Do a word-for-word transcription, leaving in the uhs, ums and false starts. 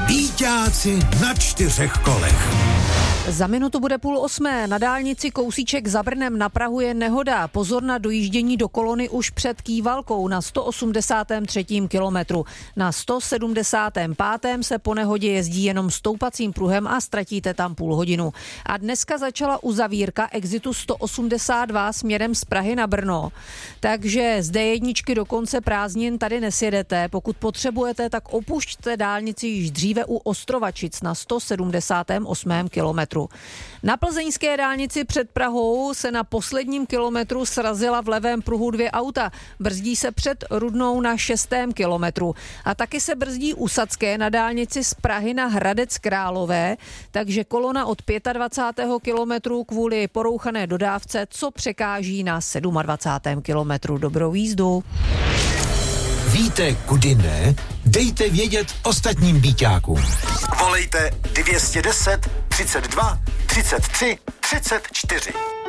Víťáci na čtyřech kolech. Za minutu bude půl osmé. Na dálnici kousíček za Brnem na Prahu je nehoda. Pozor na dojíždění do kolony už před Kývalkou na sto osmdesátém třetím kilometru. Na sto sedmdesátém pátém se po nehodě jezdí jenom stoupacím pruhem a ztratíte tam půl hodinu. A dneska začala uzavírka exitu sto osmdesát dva směrem z Prahy na Brno. Takže z dé jedna do konce prázdnin tady nesjedete. Pokud potřebujete, tak opušťte dálnici již dříve u Ostrovačic na sto sedmdesátém osmém kilometru. Na plzeňské dálnici před Prahou se na posledním kilometru srazila v levém pruhu dvě auta. Brzdí se před Rudnou na šestém kilometru. A taky se brzdí u Sadské na dálnici z Prahy na Hradec Králové, takže kolona od dvacátého pátého kilometru kvůli porouchané dodávce, co překáží na dvacátém sedmém kilometru. Dobrou jízdu. Víte, kudy ne? Dejte vědět ostatním víťákům. Volejte dvě stě deset, třicet dva, třicet tři, třicet čtyři.